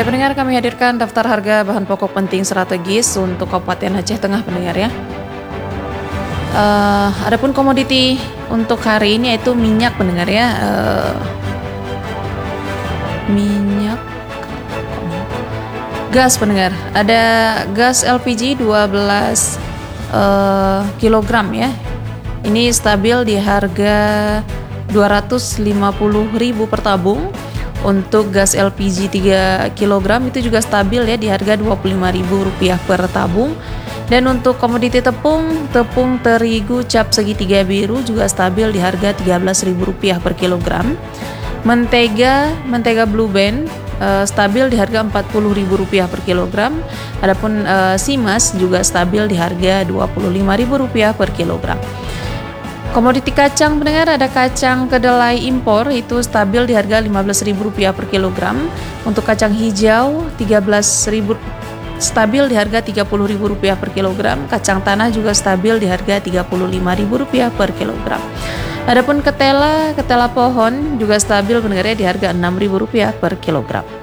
Baik pendengar, kami hadirkan daftar harga bahan pokok penting strategis untuk Kabupaten Aceh Tengah pendengar ya. Adapun komoditi untuk hari ini yaitu minyak pendengar ya. Minyak gas pendengar. Ada gas LPG 12 kilogram ya. Ini stabil di harga 250.000 per tabung. Untuk gas LPG 3 kg itu juga stabil ya di harga Rp25.000 per tabung. Dan untuk komoditi tepung terigu cap segitiga biru juga stabil di harga Rp13.000 per kilogram. Mentega Blue Band stabil di harga Rp40.000 per kilogram. Adapun Simas juga stabil di harga Rp25.000 per kilogram. Komoditi kacang pendengar, ada kacang kedelai impor itu stabil di harga Rp15.000 per kilogram. Untuk kacang hijau 13.000 stabil di harga Rp30.000 per kilogram. Kacang tanah juga stabil di harga Rp35.000 per kilogram. Adapun ketela pohon juga stabil pendengar di harga Rp6.000 per kilogram.